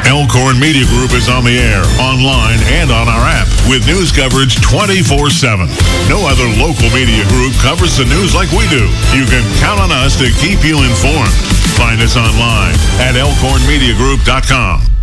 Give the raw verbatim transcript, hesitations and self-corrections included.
Elkhorn Media Group is on the air, online, and on our app with news coverage twenty-four seven. No other local media group covers the news like we do. You can count on us to keep you informed. Find us online at elkhorn media group dot com.